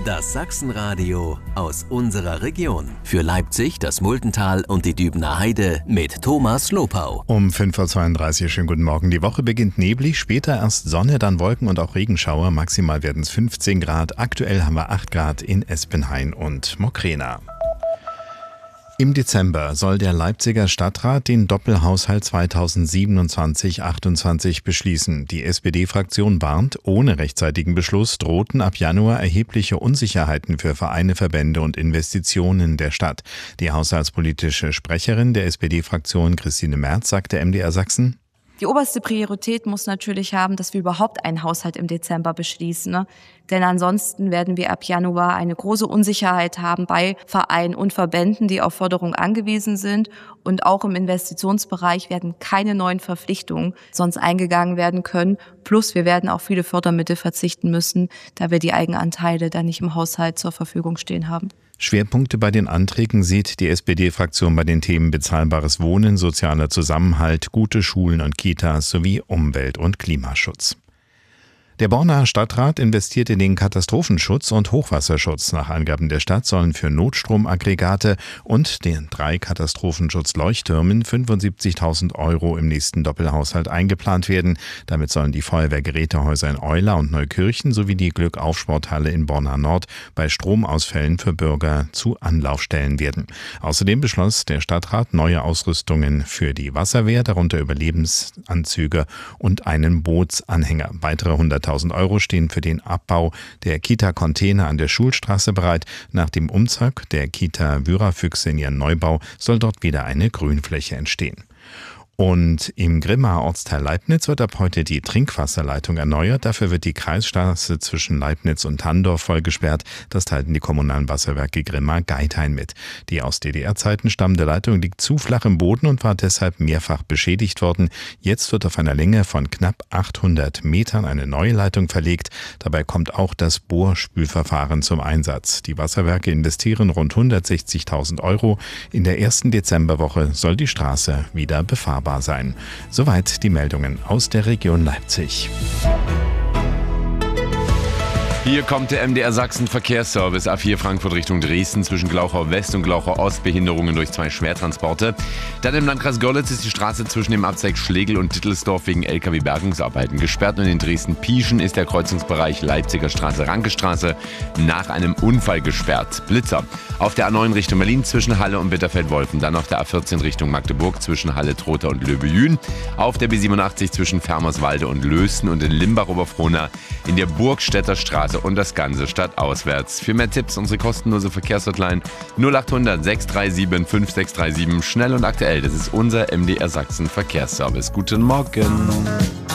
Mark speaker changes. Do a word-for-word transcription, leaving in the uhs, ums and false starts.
Speaker 1: Das Sachsenradio aus unserer Region. Für Leipzig, das Muldental und die Dübener Heide mit Thomas Lopau.
Speaker 2: Um fünf Uhr zweiunddreißig, schönen guten Morgen. Die Woche beginnt neblig, später erst Sonne, dann Wolken und auch Regenschauer. Maximal werden es fünfzehn Grad. Aktuell haben wir acht Grad in Espenhain und Mokrena. Im Dezember soll der Leipziger Stadtrat den Doppelhaushalt zweitausendsiebenundzwanzig achtundzwanzig beschließen. Die S P D-Fraktion warnt, ohne rechtzeitigen Beschluss drohten ab Januar erhebliche Unsicherheiten für Vereine, Verbände und Investitionen der Stadt. Die haushaltspolitische Sprecherin der S P D-Fraktion Christine Merz sagte M D R Sachsen:
Speaker 3: Die oberste Priorität muss natürlich haben, dass wir überhaupt einen Haushalt im Dezember beschließen. Ne? Denn ansonsten werden wir ab Januar eine große Unsicherheit haben bei Vereinen und Verbänden, die auf Förderung angewiesen sind. Und auch im Investitionsbereich werden keine neuen Verpflichtungen sonst eingegangen werden können. Plus wir werden auf viele Fördermittel verzichten müssen, da wir die Eigenanteile dann nicht im Haushalt zur Verfügung stehen haben.
Speaker 2: Schwerpunkte bei den Anträgen sieht die S P D-Fraktion bei den Themen bezahlbares Wohnen, sozialer Zusammenhalt, gute Schulen und Kitas sowie Umwelt- und Klimaschutz. Der Bonner Stadtrat investiert in den Katastrophenschutz und Hochwasserschutz. Nach Angaben der Stadt sollen für Notstromaggregate und den drei Katastrophenschutzleuchttürmen fünfundsiebzigtausend Euro im nächsten Doppelhaushalt eingeplant werden. Damit sollen die Feuerwehrgerätehäuser in Euler und Neukirchen sowie die Glückauf-Sporthalle in Bonner Nord bei Stromausfällen für Bürger zu Anlaufstellen werden. Außerdem beschloss der Stadtrat neue Ausrüstungen für die Wasserwehr, darunter Überlebensanzüge und einen Bootsanhänger. Weitere hunderttausend Euro stehen für den Abbau der Kita-Container an der Schulstraße bereit. Nach dem Umzug der Kita Wyrafüchse in ihren Neubau soll dort wieder eine Grünfläche entstehen. Und im Grimmaer Ortsteil Leibnitz wird ab heute die Trinkwasserleitung erneuert. Dafür wird die Kreisstraße zwischen Leibnitz und Tandorf vollgesperrt. Das teilten die kommunalen Wasserwerke Grimmaer-Geithain mit. Die aus D D R-Zeiten stammende Leitung liegt zu flach im Boden und war deshalb mehrfach beschädigt worden. Jetzt wird auf einer Länge von knapp achthundert Metern eine neue Leitung verlegt. Dabei kommt auch das Bohrspülverfahren zum Einsatz. Die Wasserwerke investieren rund hundertsechzigtausend Euro. In der ersten Dezemberwoche soll die Straße wieder befahrbar sein. Soweit die Meldungen aus der Region Leipzig.
Speaker 4: Hier kommt der M D R Sachsen Verkehrsservice A vier Frankfurt Richtung Dresden zwischen Glauchau West und Glauchau Ost. Behinderungen durch zwei Schwertransporte. Dann im Landkreis Görlitz ist die Straße zwischen dem Abzweig Schlegel und Dittelsdorf wegen L K W-Bergungsarbeiten gesperrt. Und in Dresden-Pieschen ist der Kreuzungsbereich Leipziger Straße-Rankestraße nach einem Unfall gesperrt. Blitzer auf der A neun Richtung Berlin zwischen Halle und Bitterfeld-Wolfen. Dann auf der A vierzehn Richtung Magdeburg zwischen Halle, Trotha und Löbejün. Auf der B siebenundachtzig zwischen Fermerswalde und Lößen und in Limbach-Oberfrohna in der Burgstädter Straße und das Ganze stadtauswärts. Für mehr Tipps unsere kostenlose Verkehrshotline null achthundert sechs drei sieben fünf sechs drei sieben. Schnell und aktuell, das ist unser M D R Sachsen Verkehrsservice. Guten Morgen.